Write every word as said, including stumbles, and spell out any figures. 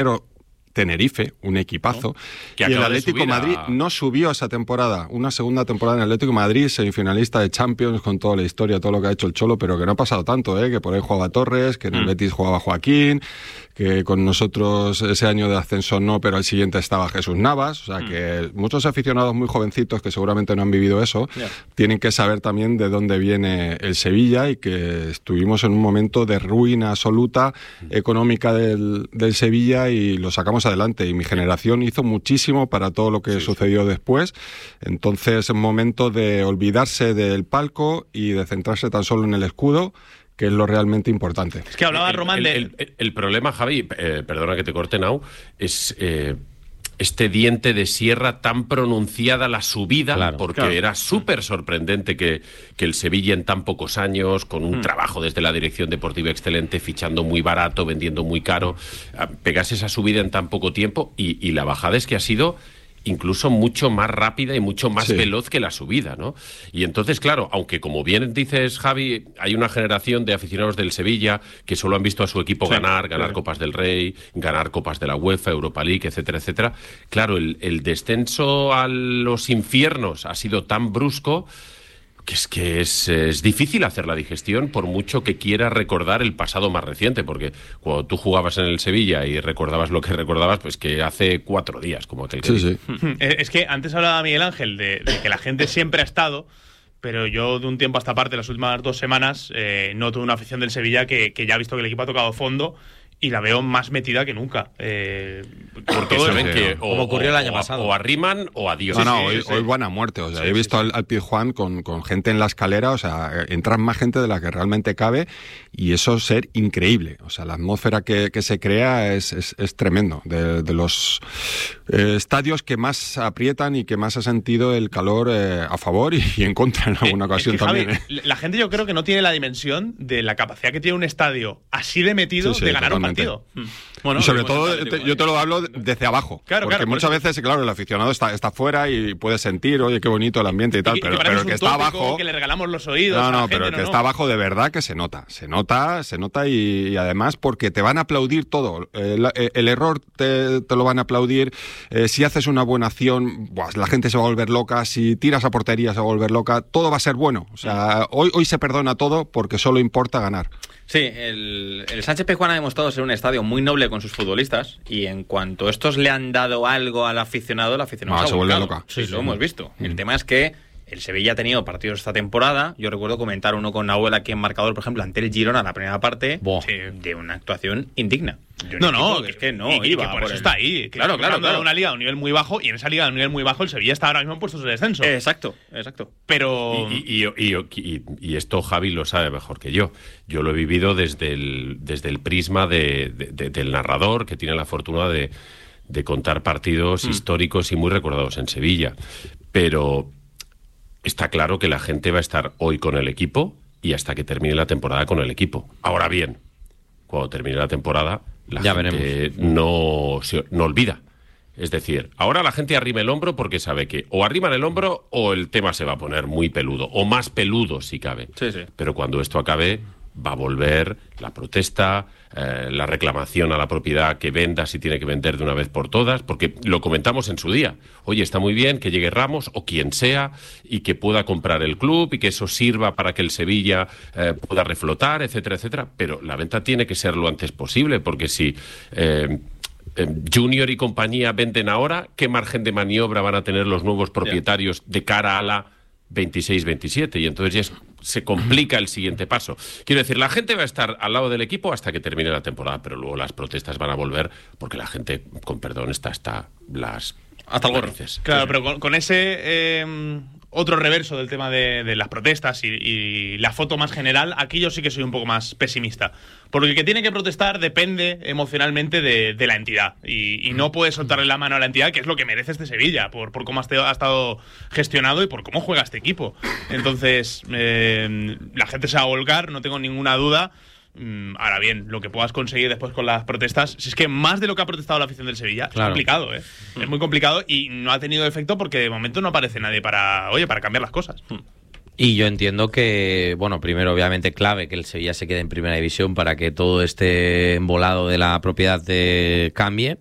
Tenerife, un equipazo, que y el Atlético a... Madrid no subió esa temporada, una segunda temporada en el Atlético Madrid, semifinalista de Champions, con toda la historia, todo lo que ha hecho el Cholo, pero que no ha pasado tanto, ¿eh? Que por ahí jugaba Torres, que en el mm. Betis jugaba Joaquín, que con nosotros ese año de ascenso no, pero al siguiente estaba Jesús Navas, o sea mm. que muchos aficionados muy jovencitos que seguramente no han vivido eso, yeah. tienen que saber también de dónde viene el Sevilla y que estuvimos en un momento de ruina absoluta mm. económica del, del Sevilla y lo sacamos adelante, y mi generación hizo muchísimo para todo lo que sí, sucedió sí. después. Entonces es un momento de olvidarse del palco y de centrarse tan solo en el escudo, que es lo realmente importante. Es que hablaba el, Román de... El, el, el problema, Javi, eh, perdona que te corte, Nau, es... Eh, este diente de sierra tan pronunciada la subida, claro, porque claro. era súper sorprendente que, que el Sevilla en tan pocos años, con un mm. trabajo desde la dirección deportiva excelente, fichando muy barato, vendiendo muy caro, pegase esa subida en tan poco tiempo, y, y la bajada es que ha sido incluso mucho más rápida y mucho más sí. veloz que la subida, ¿no? Y entonces, claro, aunque como bien dices, Javi, hay una generación de aficionados del Sevilla que solo han visto a su equipo sí, ganar, ganar sí. Copas del Rey, ganar Copas de la UEFA, Europa League, etcétera, etcétera. Claro, el, el descenso a los infiernos ha sido tan brusco que es que es, es difícil hacer la digestión, por mucho que quieras recordar el pasado más reciente, porque cuando tú jugabas en el Sevilla y recordabas lo que recordabas, pues que hace cuatro días, como aquel que sí, sí. Es que antes hablaba Miguel Ángel de, de que la gente siempre ha estado, pero yo de un tiempo a esta parte, las últimas dos semanas, eh, noto una afición del Sevilla que, que ya ha visto que el equipo ha tocado fondo y la veo más metida que nunca. Eh, Porque todo saben que, o, como ocurrió el año o, pasado. O arriman o adiós. No, no, sí, hoy, sí. hoy van a muerte. O sea, sí, he visto sí, sí. al, al Pizjuán con, con gente en la escalera, o sea, entran más gente de la que realmente cabe, y eso es ser increíble. O sea, la atmósfera que, que se crea es, es, es tremendo. De, de los eh, estadios que más aprietan y que más ha sentido el calor eh, a favor y, y en contra en alguna eh, ocasión es que, también. Javi, ¿eh? La gente yo creo que no tiene la dimensión de la capacidad que tiene un estadio así de metido sí, sí, de ganar totalmente. un partido. Bueno, y sobre todo, te, yo te lo hablo desde abajo. Claro, porque claro, muchas veces, claro, el aficionado está, está fuera y puede sentir, oye, qué bonito el ambiente y tal, y, pero, que pero el que está abajo... que le regalamos los oídos No, a la no, gente, pero el que no, está no. abajo de verdad que se nota. Se nota, se nota y, y además porque te van a aplaudir todo. El, el error te, te lo van a aplaudir. Eh, si haces una buena acción, buah, la gente se va a volver loca. Si tiras a portería se va a volver loca. Todo va a ser bueno. O sea, hoy, hoy se perdona todo porque solo importa ganar. Sí, el, el Sánchez Pizjuán ha demostrado ser un estadio muy noble con sus futbolistas, y en cuanto estos le han dado algo al aficionado, el aficionado no, se, se vuelve loca. Sí, sí, sí, lo sí. hemos visto. Mm. El tema es que el Sevilla ha tenido partidos esta temporada. Yo recuerdo comentar uno con Nahuel aquí en marcador, por ejemplo, ante el Girona, la primera parte, sí, de una actuación indigna. No, no, que es que no y, iba. Y que por, por eso el... está ahí. Que claro, claro, claro. De una liga de un nivel muy bajo, y en esa liga de un nivel muy bajo el Sevilla está ahora mismo en puestos de descenso. Eh, exacto, exacto. Pero... Y, y, y, y, y esto Javi lo sabe mejor que yo. Yo lo he vivido desde el, desde el prisma de, de, de, del narrador, que tiene la fortuna de, de contar partidos mm. históricos y muy recordados en Sevilla. Pero está claro que la gente va a estar hoy con el equipo y hasta que termine la temporada con el equipo. Ahora bien, cuando termine la temporada, la ya gente veremos. no, se, no olvida. Es decir, ahora la gente arrima el hombro porque sabe que o arriman el hombro o el tema se va a poner muy peludo, o más peludo si cabe. Sí, sí. Pero cuando esto acabe, va a volver la protesta, eh, la reclamación a la propiedad que venda si tiene que vender de una vez por todas, porque lo comentamos en su día. Oye, está muy bien que llegue Ramos o quien sea y que pueda comprar el club y que eso sirva para que el Sevilla eh, pueda reflotar, etcétera, etcétera, pero la venta tiene que ser lo antes posible, porque si eh, eh, Junior y compañía venden ahora, ¿qué margen de maniobra van a tener los nuevos propietarios yeah. de cara a la veintiséis veintisiete? Y entonces ya es, se complica el siguiente paso. Quiero decir, la gente va a estar al lado del equipo hasta que termine la temporada, pero luego las protestas van a volver porque la gente, con perdón, está hasta las... Hasta el gorro. Claro, pero con, con ese eh, otro reverso del tema de, de las protestas y, y la foto más general, aquí yo sí que soy un poco más pesimista. Porque el que tiene que protestar depende emocionalmente de, de la entidad. Y, y no puede soltarle la mano a la entidad, que es lo que merece este Sevilla, por, por cómo ha estado, ha estado gestionado y por cómo juega este equipo. Entonces, eh, la gente se va a volcar, no tengo ninguna duda. Ahora bien, lo que puedas conseguir después con las protestas, si es que más de lo que ha protestado la afición del Sevilla, claro. es complicado, ¿eh? Mm. Es muy complicado y no ha tenido efecto porque de momento no aparece nadie para, oye, para cambiar las cosas. Mm. Y yo entiendo que, bueno, primero obviamente clave que el Sevilla se quede en primera división para que todo este embolado de la propiedad de cambie.